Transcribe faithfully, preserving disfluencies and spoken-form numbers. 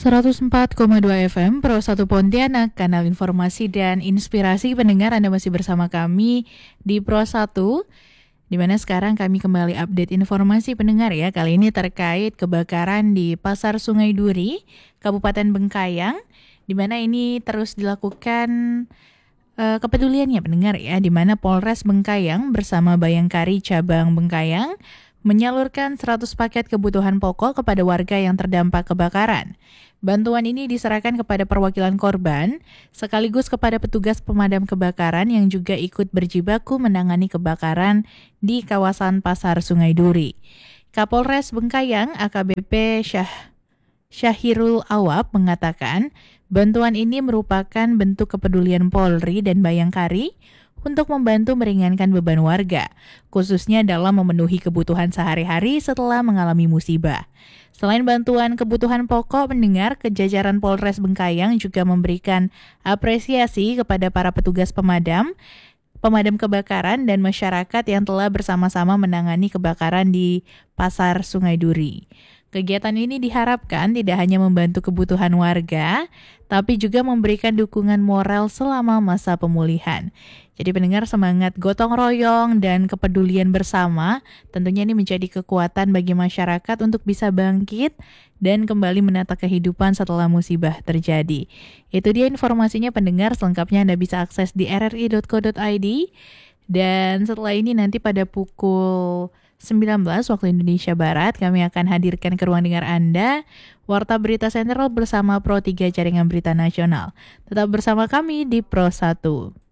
seratus empat koma dua F M Pro satu Pontianak, kanal informasi dan inspirasi pendengar. Anda masih bersama kami di Pro satu, di mana sekarang kami kembali update informasi pendengar ya. Kali ini terkait kebakaran di Pasar Sungai Duri, Kabupaten Bengkayang, di mana ini terus dilakukan uh, kepeduliannya pendengar ya, di mana Polres Bengkayang bersama Bayangkari Cabang Bengkayang menyalurkan seratus paket kebutuhan pokok kepada warga yang terdampak kebakaran. Bantuan ini diserahkan kepada perwakilan korban, sekaligus kepada petugas pemadam kebakaran yang juga ikut berjibaku menangani kebakaran di kawasan Pasar Sungai Duri. Kapolres Bengkayang A K B P Syah, Syahirul Awab mengatakan, bantuan ini merupakan bentuk kepedulian Polri dan Bayangkari untuk membantu meringankan beban warga, khususnya dalam memenuhi kebutuhan sehari-hari setelah mengalami musibah. Selain bantuan kebutuhan pokok, pendengar, kejajaran Polres Bengkayang juga memberikan apresiasi kepada para petugas pemadam, pemadam kebakaran dan masyarakat yang telah bersama-sama menangani kebakaran di Pasar Sungai Duri. Kegiatan ini diharapkan tidak hanya membantu kebutuhan warga, tapi juga memberikan dukungan moral selama masa pemulihan. Jadi pendengar, semangat gotong royong dan kepedulian bersama tentunya ini menjadi kekuatan bagi masyarakat untuk bisa bangkit dan kembali menata kehidupan setelah musibah terjadi. Itu dia informasinya pendengar, selengkapnya Anda bisa akses di r r i dot co dot i d. Dan setelah ini nanti pada pukul sembilan belas waktu Indonesia Barat kami akan hadirkan ke ruang dengar Anda Warta Berita Sentral bersama Pro tiga Jaringan Berita Nasional. Tetap bersama kami di Pro satu.